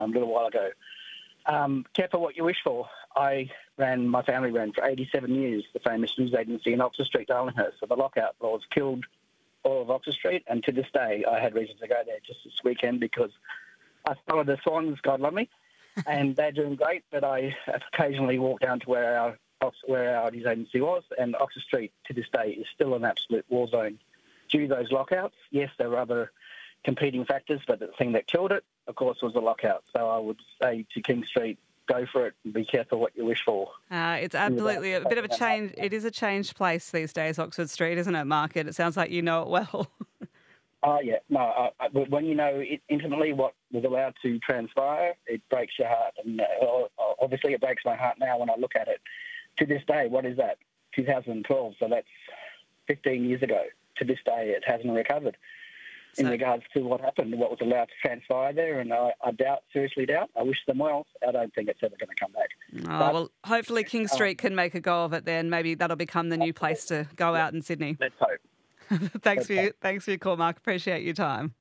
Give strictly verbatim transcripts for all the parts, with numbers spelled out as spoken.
a little while ago. Um, careful what you wish for. I ran, my family ran for eighty-seven years, the famous news agency in Oxford Street, Darlinghurst. So the lockout laws killed all of Oxford Street, and to this day I had reason to go there just this weekend because I followed the Swans, God love me, and they're doing great, but I occasionally walk down to where our where our news agency was, and Oxford Street to this day is still an absolute war zone due to those lockouts. Yes, there were other competing factors, but the thing that killed it, of course, was the lockout. So I would say to King Street, go for it and be careful what you wish for. Uh, it's absolutely a bit of a change. It is a changed place these days, Oxford Street, isn't it, Mark? It sounds like you know it well. Oh, yeah. No, I, I, when you know intimately what was allowed to transpire, it breaks your heart. And uh, obviously it breaks my heart now when I look at it. To this day, what is that? two thousand twelve, so that's fifteen years ago. To this day, it hasn't recovered in so, regards to what happened, what was allowed to transpire there. And I, I doubt, seriously doubt. I wish them well. I don't think it's ever going to come back. Oh, but, well, hopefully King Street um, can make a go of it then. Maybe that'll become the new place to go out in Sydney. Let's hope. thanks, Let's for you, thanks for your call, Mark. Appreciate your time.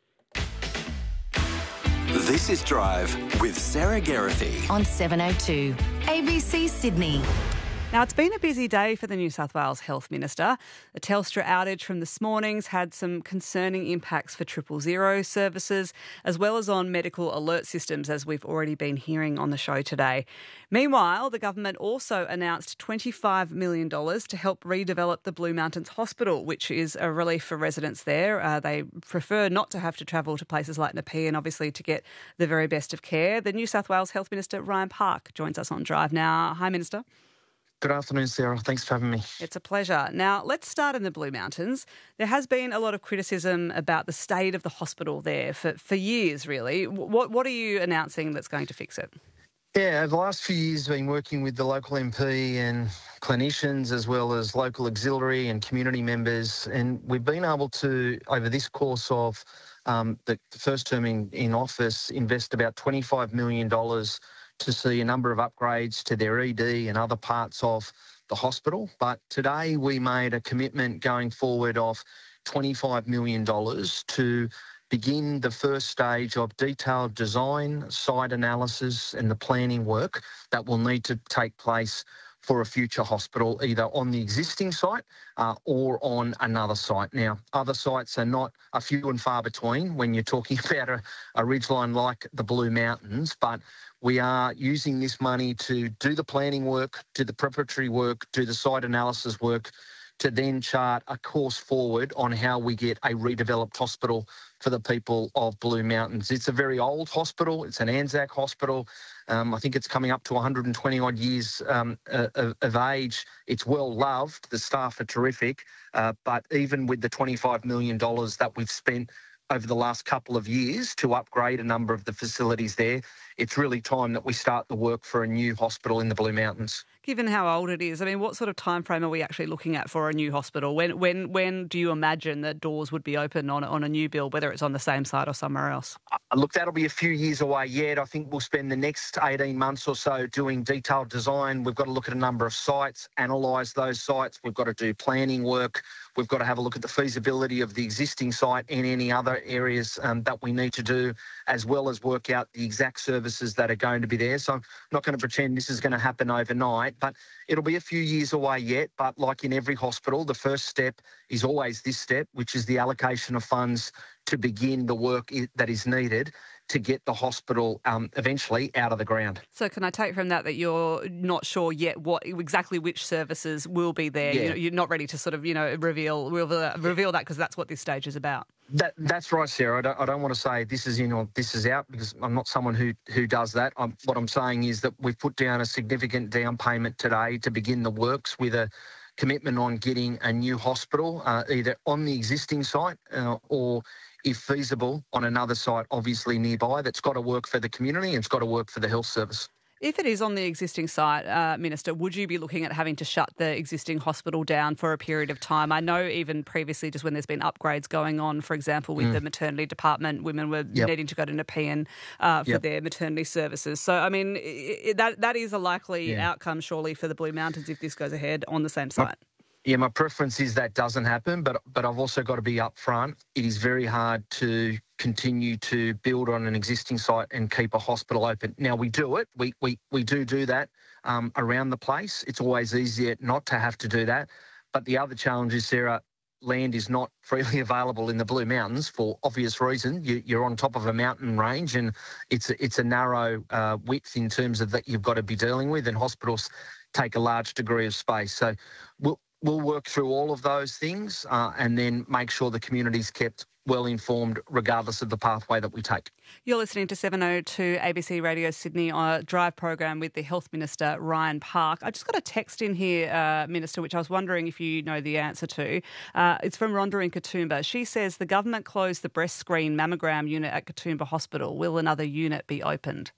This is Drive with Sarah Geraghty on seven oh two A B C Sydney. Now, it's been a busy day for the New South Wales Health Minister. The Telstra outage from this morning's had some concerning impacts for triple zero services, as well as on medical alert systems, as we've already been hearing on the show today. Meanwhile, the government also announced twenty-five million dollars to help redevelop the Blue Mountains Hospital, which is a relief for residents there. Uh, they prefer not to have to travel to places like Nepean, obviously, to get the very best of care. The New South Wales Health Minister, Ryan Park, joins us on Drive now. Hi, Minister. Good afternoon, Sarah. Thanks for having me. It's a pleasure. Now, let's start in the Blue Mountains. There has been a lot of criticism about the state of the hospital there for, for years, really. What, what are you announcing that's going to fix it? Yeah, over the last few years, I've been working with the local M P and clinicians as well as local auxiliary and community members, and we've been able to, over this course of um, the first term in, in office, invest about twenty-five million dollars to see a number of upgrades to their E D and other parts of the hospital. But today we made a commitment going forward of twenty-five million dollars to begin the first stage of detailed design, site analysis and the planning work that will need to take place for a future hospital, either on the existing site uh, or on another site. Now, other sites are not a few and far between when you're talking about a, a ridgeline like the Blue Mountains, but we are using this money to do the planning work, do the preparatory work, do the site analysis work, to then chart a course forward on how we get a redeveloped hospital for the people of Blue Mountains. It's a very old hospital. It's an Anzac hospital. Um, I think it's coming up to one hundred twenty odd years um, of, of age. It's well loved. The staff are terrific. Uh, but even with the twenty-five million dollars that we've spent over the last couple of years to upgrade a number of the facilities there, it's really time that we start the work for a new hospital in the Blue Mountains. Given how old it is, I mean, what sort of time frame are we actually looking at for a new hospital? When when when do you imagine that doors would be open on on a new build, whether it's on the same site or somewhere else? Uh, look, that'll be a few years away yet. I think we'll spend the next eighteen months or so doing detailed design. We've got to look at a number of sites, analyse those sites. We've got to do planning work. We've got to have a look at the feasibility of the existing site and any other areas um, that we need to do, as well as work out the exact services that are going to be there. So I'm not going to pretend this is going to happen overnight, but it'll be a few years away yet. But like in every hospital, the first step is always this step, which is the allocation of funds to begin the work that is needed to get the hospital um, eventually out of the ground. So can I take from that that you're not sure yet what exactly which services will be there? Yeah. You're, you're not ready to sort of, you know, reveal reveal, reveal that because that's what this stage is about. That, that's right, Sarah. I don't, I don't want to say this is in or this is out because I'm not someone who, who does that. I'm, what I'm saying is that we've put down a significant down payment today to begin the works with a commitment on getting a new hospital, uh, either on the existing site uh, or, if feasible, on another site obviously nearby that's got to work for the community and it's got to work for the health service. If it is on the existing site, uh, Minister, would you be looking at having to shut the existing hospital down for a period of time? I know even previously, just when there's been upgrades going on, for example, with mm. the maternity department, women were yep. needing to go to Nepean uh, for yep. their maternity services. So, I mean, it, that that is a likely yeah. outcome, surely, for the Blue Mountains if this goes ahead on the same site. My, yeah, my preference is that doesn't happen, but but I've also got to be upfront. It is very hard to continue to build on an existing site and keep a hospital open. Now, we do it. We we, we do do that um, around the place. It's always easier not to have to do that. But the other challenge is, Sarah, land is not freely available in the Blue Mountains for obvious reason. You, you're on top of a mountain range, and it's a, it's a narrow uh, width in terms of that you've got to be dealing with, and hospitals take a large degree of space. So we'll, we'll work through all of those things uh, and then make sure the community's kept well informed regardless of the pathway that we take. You're listening to seven oh two A B C Radio Sydney on a drive program with the Health Minister, Ryan Park. I just got a text in here, uh, Minister, which I was wondering if you know the answer to. Uh, it's from Rhonda in Katoomba. She says the government closed the breast screen mammogram unit at Katoomba Hospital. Will another unit be opened?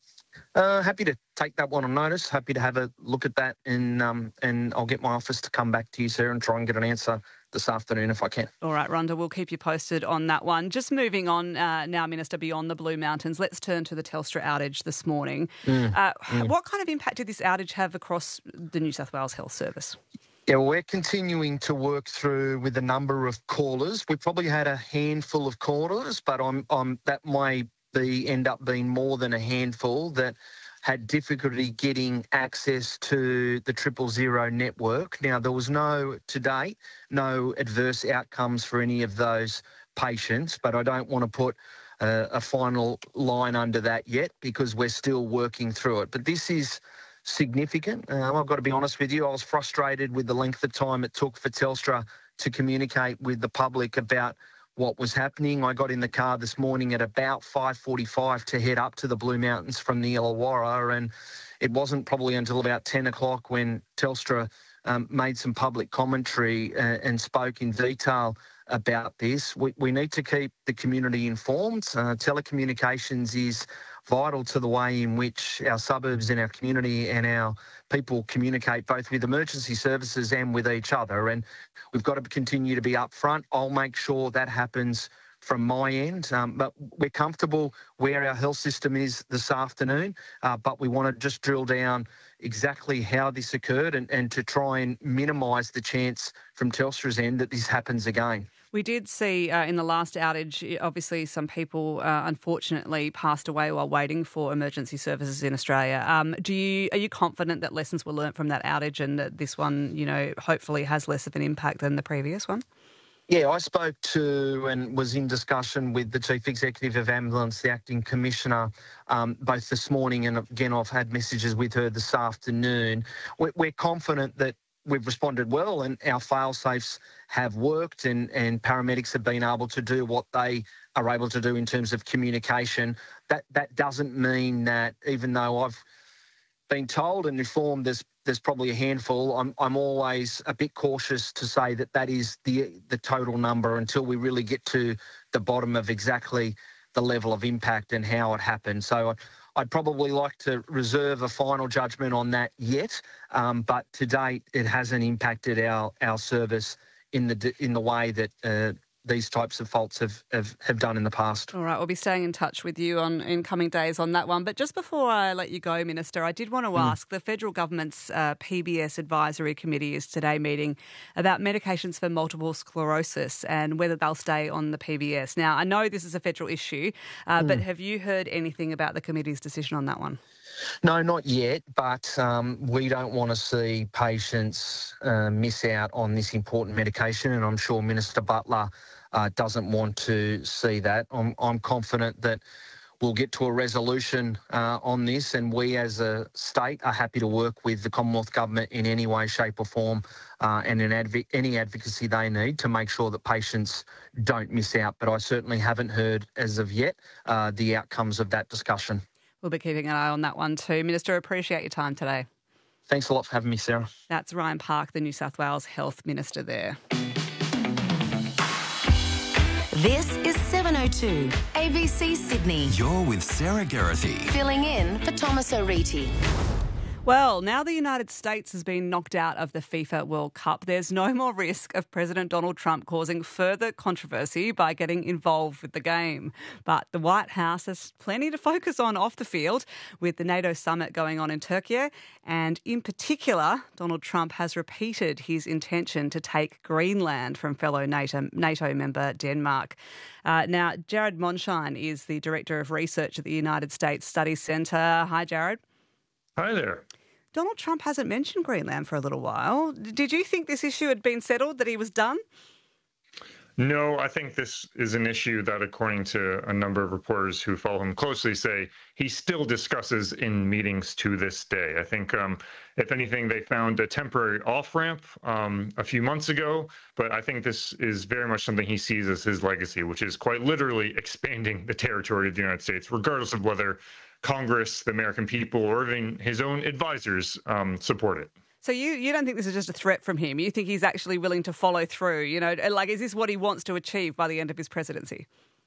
Uh, happy to take that one on notice. Happy to have a look at that, and um, and I'll get my office to come back to you, Sarah, and try and get an answer this afternoon if I can. All right, Rhonda, we'll keep you posted on that one. Just moving on uh, now, Minister, beyond the Blue Mountains, let's turn to the Telstra outage this morning. Mm, uh, mm. What kind of impact did this outage have across the New South Wales Health Service? Yeah, well, we're continuing to work through with a number of callers. We probably had a handful of callers, but I'm, I'm, that may be end up being more than a handful that had difficulty getting access to the triple zero network. Now, there was no, to date, no adverse outcomes for any of those patients, but I don't want to put uh, a final line under that yet because we're still working through it. But this is significant. Um, I've got to be honest with you, I was frustrated with the length of time it took for Telstra to communicate with the public about what was happening. I got in the car this morning at about five forty-five to head up to the Blue Mountains from the Illawarra, and it wasn't probably until about ten o'clock when Telstra um, made some public commentary uh, and spoke in detail about this. We, we need to keep the community informed. Uh, telecommunications is vital to the way in which our suburbs and our community and our people communicate both with emergency services and with each other. And we've got to continue to be upfront. I'll make sure that happens from my end. Um, but we're comfortable where our health system is this afternoon, uh, but we want to just drill down exactly how this occurred and, and to try and minimise the chance from Telstra's end that this happens again. We did see uh, in the last outage, obviously some people uh, unfortunately passed away while waiting for emergency services in Australia. Um, do you are you confident that lessons were learnt from that outage and that this one, you know, hopefully has less of an impact than the previous one? Yeah, I spoke to and was in discussion with the Chief Executive of Ambulance, the Acting Commissioner, um, both this morning and again I've had messages with her this afternoon. We're, we're confident that we've responded well and our fail-safes have worked and, and paramedics have been able to do what they are able to do in terms of communication. That that doesn't mean that even though I've been told and informed there's there's probably a handful, I'm I'm always a bit cautious to say that that is the the total number until we really get to the bottom of exactly the level of impact and how it happened. So I'd probably like to reserve a final judgment on that yet, um, but to date it hasn't impacted our our service in the in the way that uh, these types of faults have, have, have done in the past. All right, we'll be staying in touch with you on in coming days on that one. But just before I let you go, Minister, I did want to mm. ask, the federal government's uh, P B S Advisory Committee is today meeting about medications for multiple sclerosis and whether they'll stay on the P B S. Now, I know this is a federal issue, uh, mm. but have you heard anything about the committee's decision on that one? No, not yet, but um, we don't want to see patients uh, miss out on this important medication, and I'm sure Minister Butler uh, doesn't want to see that. I'm, I'm confident that we'll get to a resolution uh, on this, and we as a state are happy to work with the Commonwealth Government in any way, shape or form uh, and in adv- any advocacy they need to make sure that patients don't miss out. But I certainly haven't heard as of yet uh, the outcomes of that discussion. We'll be keeping an eye on that one too. Minister, appreciate your time today. Thanks a lot for having me, Sarah. That's Ryan Park, the New South Wales Health Minister there. This is seven oh two A B C Sydney. You're with Sarah Geraghty. Filling in for Thomas O'Reilly. Well, now the United States has been knocked out of the FIFA World Cup, there's no more risk of President Donald Trump causing further controversy by getting involved with the game. But the White House has plenty to focus on off the field with the NATO summit going on in Turkey. And in particular, Donald Trump has repeated his intention to take Greenland from fellow NATO, NATO member Denmark. Uh, now, Jared Monshine is the Director of Research at the United States Studies Centre. Hi, Jared. Hi there. Donald Trump hasn't mentioned Greenland for a little while. Did you think this issue had been settled, that he was done? No, I think this is an issue that, according to a number of reporters who follow him closely, say he still discusses in meetings to this day. I think, um, if anything, they found a temporary off-ramp um, a few months ago, but I think this is very much something he sees as his legacy, which is quite literally expanding the territory of the United States, regardless of whether Congress, the American people, or even his own advisors um, support it. So you, you don't think this is just a threat from him? You think he's actually willing to follow through? You know, like, is this what he wants to achieve by the end of his presidency?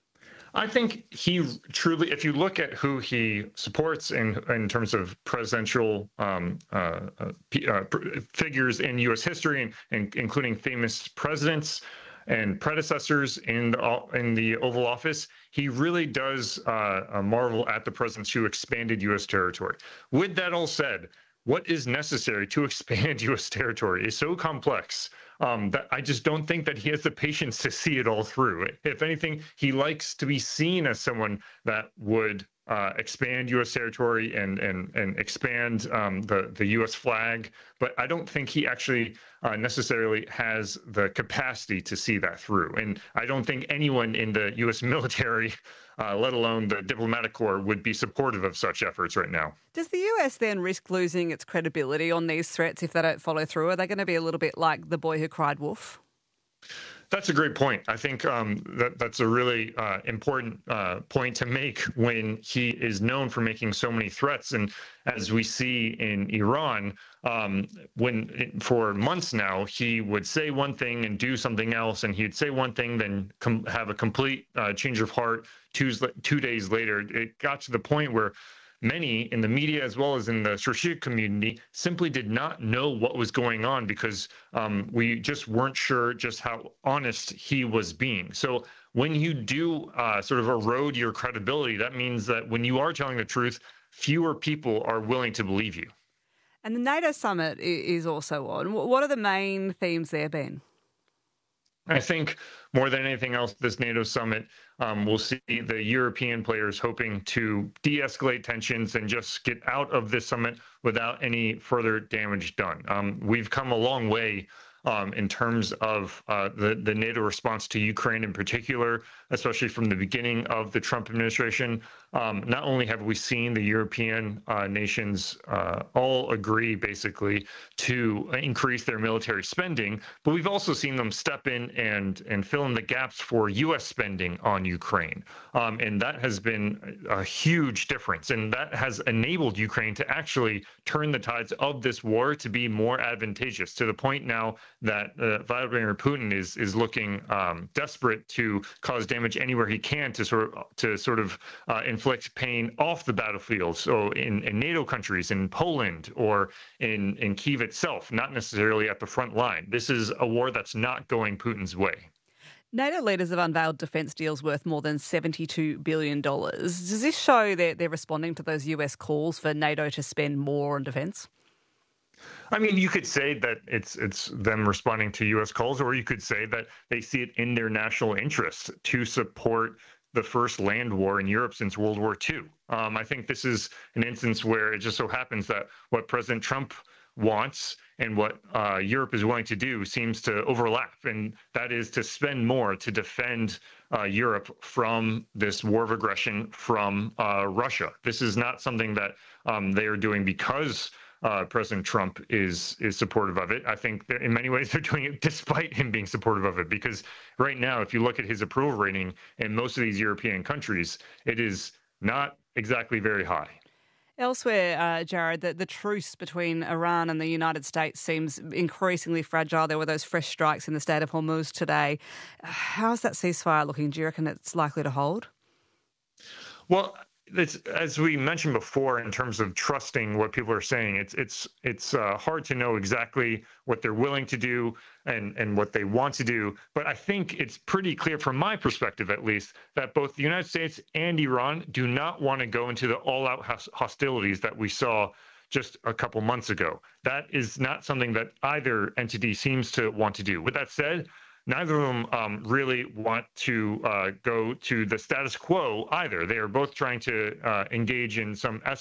I think he truly, if you look at who he supports in in terms of presidential um, uh, uh, figures in U S history, and, and including famous presidents and predecessors in the, in the Oval Office, he really does uh, marvel at the presidents who expanded U S territory. With that all said, what is necessary to expand U S territory is so complex um, that I just don't think that he has the patience to see it all through. If anything, he likes to be seen as someone that would uh, expand U S territory and and and expand um, the the U S flag, but I don't think he actually uh, necessarily has the capacity to see that through. And I don't think anyone in the U S military, uh, let alone the diplomatic corps, would be supportive of such efforts right now. Does the U S then risk losing its credibility on these threats if they don't follow through? Are they going to be a little bit like the boy who cried wolf? That's a great point. I think um, that that's a really uh, important uh, point to make when he is known for making so many threats. And as we see in Iran, um, when it, for months now, he would say one thing and do something else, and he'd say one thing, then com- have a complete uh, change of heart two, two days later. It got to the point where many in the media, as well as in the strategic community, simply did not know what was going on because um, we just weren't sure just how honest he was being. So when you do uh, sort of erode your credibility, that means that when you are telling the truth, fewer people are willing to believe you. And the NATO summit is also on. What are the main themes there, Ben? I think more than anything else, this NATO summit, um, we'll see the European players hoping to de-escalate tensions and just get out of this summit without any further damage done. Um, we've come a long way um, in terms of uh, the, the NATO response to Ukraine in particular, especially from the beginning of the Trump administration. Um, not only have we seen the European uh, nations uh, all agree, basically, to increase their military spending, but we've also seen them step in and, and fill in the gaps for U S spending on Ukraine. Um, and that has been a huge difference. And that has enabled Ukraine to actually turn the tides of this war to be more advantageous, to the point now that uh, Vladimir Putin is is looking um, desperate to cause damage anywhere he can to sort of, to sort of uh, inflict pain off the battlefield. So in, in NATO countries, in Poland, or in, in Kyiv itself, not necessarily at the front line. This is a war that's not going Putin's way. NATO leaders have unveiled defence deals worth more than seventy-two billion dollars. Does this show that they're responding to those U S calls for NATO to spend more on defence? I mean, you could say that it's it's them responding to U S calls, or you could say that they see it in their national interest to support the first land war in Europe since World War Two. Um, I think this is an instance where it just so happens that what President Trump wants and what uh, Europe is willing to do seems to overlap, and that is to spend more to defend uh, Europe from this war of aggression from uh, Russia. This is not something that um, they are doing because Uh, President Trump is is supportive of it. I think that in many ways they're doing it despite him being supportive of it, because right now, if you look at his approval rating in most of these European countries, it is not exactly very high. Elsewhere, uh, Jared, the, the truce between Iran and the United States seems increasingly fragile. There were those fresh strikes in the state of Hormuz today. How's that ceasefire looking? Do you reckon it's likely to hold? Well, it's, as we mentioned before, in terms of trusting what people are saying, it's it's it's uh, hard to know exactly what they're willing to do and and what they want to do. But I think it's pretty clear, from my perspective at least, that both the United States and Iran do not want to go into the all-out hostilities that we saw just a couple months ago. That is not something that either entity seems to want to do. With that said, neither of them um, really want to uh, go to the status quo either. They are both trying to uh, engage in some